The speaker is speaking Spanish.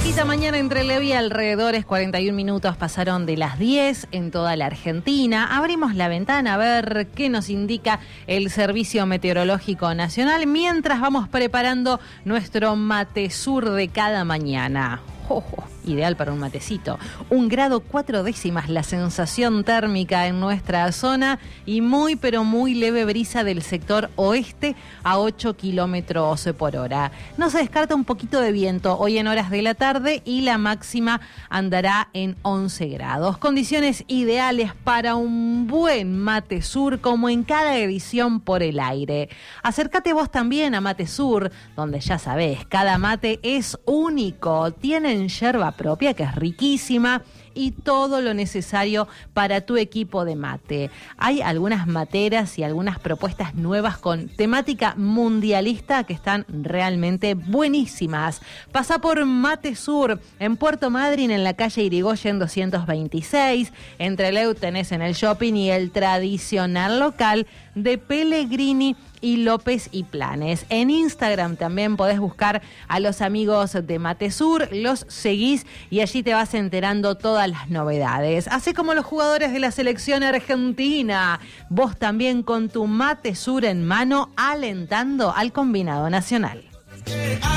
Fresquita mañana entre Levi y alrededores, 41 minutos pasaron de las 10 en toda la Argentina. Abrimos la ventana a ver qué nos indica el Servicio Meteorológico Nacional mientras vamos preparando nuestro mate sur de cada mañana. Ideal para un matecito. 1 grado 4 décimas la sensación térmica en nuestra zona y muy pero muy leve brisa del sector oeste a 8 kilómetros por hora. No se descarta un poquito de viento hoy en horas de la tarde y la máxima andará en 11 grados. Condiciones ideales para un buen mate sur como en cada edición por el aire. Acércate vos también a Mate Sur, donde ya sabés, cada mate es único. Tienen yerba propia que es riquísima y todo lo necesario para tu equipo de mate. Hay algunas materas y algunas propuestas nuevas con temática mundialista que están realmente buenísimas. Pasa por Mate Sur en Puerto Madryn, en la calle Irigoyen 226. Entre Leu tenés en el shopping y el tradicional local de Pellegrini y López y Planes. En Instagram también podés buscar a los amigos de Mate Sur, los seguís y allí te vas enterando todas las novedades. Así como los jugadores de la selección argentina, vos también con tu Mate Sur en mano alentando al combinado nacional.